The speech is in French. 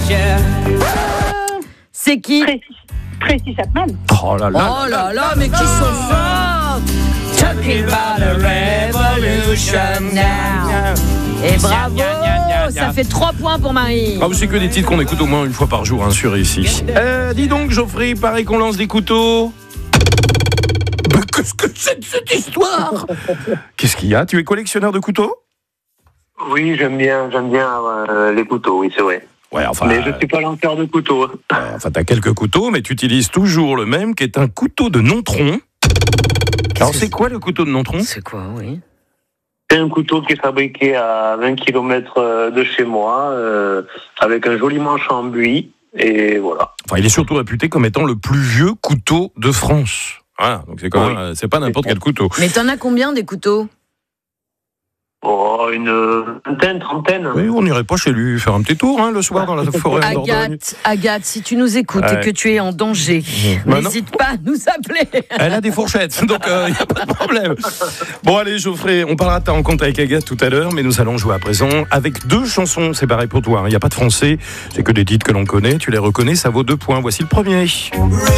C'est qui? Tracy Chapman. Oh là là, mais qui sont forts! Talking about a revolution now. Et bravo, ça fait 3 points pour Marie. Ah, c'est que des titres qu'on écoute au moins une fois par jour, hein, sur ici. Dis donc, Geoffrey, il paraît qu'on lance des couteaux. Mais qu'est-ce que c'est que cette histoire? Qu'est-ce qu'il y a? Tu es collectionneur de couteaux? Oui, j'aime bien les couteaux, oui, c'est vrai. Ouais, enfin. Mais je ne suis pas lanceur de couteaux. Enfin, t'as quelques couteaux, mais tu utilises toujours le même, qui est un couteau de Nontron. Alors, c'est quoi le couteau de Nontron? C'est quoi, oui? C'est un couteau qui est fabriqué à 20 km de chez moi, avec un joli manche en buis, et voilà. Enfin, il est surtout réputé comme étant le plus vieux couteau de France. Voilà, donc c'est quand même, c'est pas n'importe quel couteau. Mais t'en as combien des couteaux? Oh, une vingtaine, trentaine. Oui, on n'irait pas chez lui faire un petit tour, hein, le soir dans la forêt en Dordogne. Agathe, si tu nous écoutes et que tu es en danger, n'hésite pas à nous appeler. Elle a des fourchettes, donc il n'y a pas de problème. Bon, allez, Geoffrey, on parlera de ta rencontre avec Agathe tout à l'heure, mais nous allons jouer à présent avec 2 chansons. C'est pareil pour toi, il n'y a pas de français, c'est que des titres que l'on connaît. Tu les reconnais, ça vaut 2 points. Voici le premier.